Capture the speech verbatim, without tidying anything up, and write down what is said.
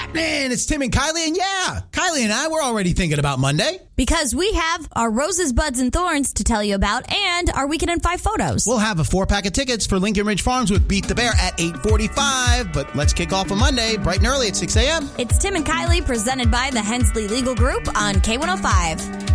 happening? It's Tim and Kylie, and yeah, Kylie and I were already thinking about Monday. Because we have our Roses, Buds, and Thorns to tell you about and our Weekend in Five photos. We'll have a four-pack of tickets for Lincoln Ridge Farms with Beat the Bear at eight forty-five, but let's kick off on Monday, bright and early at six a.m. It's Tim and Kylie, presented by the Hensley Legal Group on K one oh five.